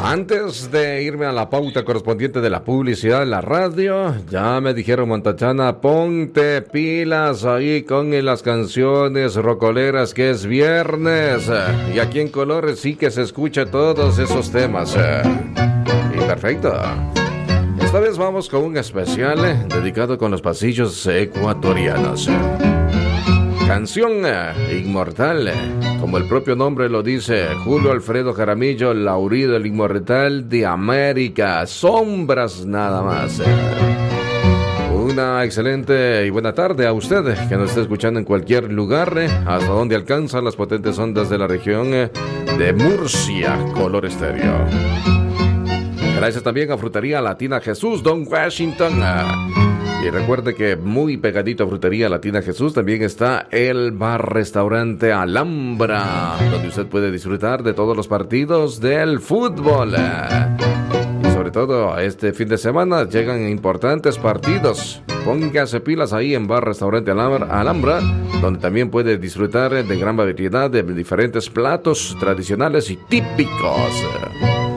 Antes de irme a la pauta correspondiente de la publicidad en la radio, ya me dijeron, Montachana, ponte pilas ahí con las canciones rocoleras, que es viernes. Y aquí en Colores sí que se escucha todos esos temas. Y perfecto. Esta vez vamos con un especial dedicado con los pasillos ecuatorianos. Canción inmortal, como el propio nombre lo dice, Julio Alfredo Jaramillo, Laurido, el inmortal de América, Sombras nada más. Una excelente y buena tarde a usted que nos está escuchando en cualquier lugar, hasta donde alcanzan las potentes ondas de la región de Murcia, Color Estéreo. Gracias también a Frutería Latina Jesús, Don Washington. Y recuerde que muy pegadito a Frutería Latina Jesús también está el bar-restaurante Alhambra, donde usted puede disfrutar de todos los partidos del fútbol. Y sobre todo este fin de semana llegan importantes partidos. Póngase pilas ahí en bar-restaurante Alhambra, donde también puede disfrutar de gran variedad de diferentes platos tradicionales y típicos.